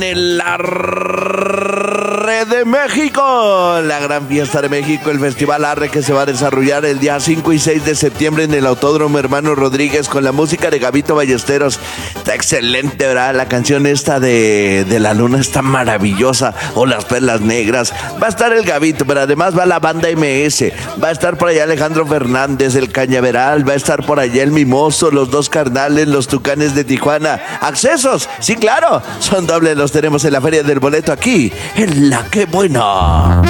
En la Red de México, la gran fiesta de México, el Festival Arre, que se va a desarrollar el día 5 y 6 de septiembre en el Autódromo Hermano Rodríguez, con la música de Gabito Ballesteros. Está excelente, ¿verdad? La canción esta de La Luna está maravillosa, o Las Perlas Negras. Va a estar el Gabito, pero además va la banda MS, va a estar por allá Alejandro Fernández, el Cañaveral, va a estar por allá el Mimoso, los Dos Carnales, los Tucanes de Tijuana. Accesos, sí, claro, son dobles, los tenemos en la Feria del Boleto aquí, en La Qué Buena.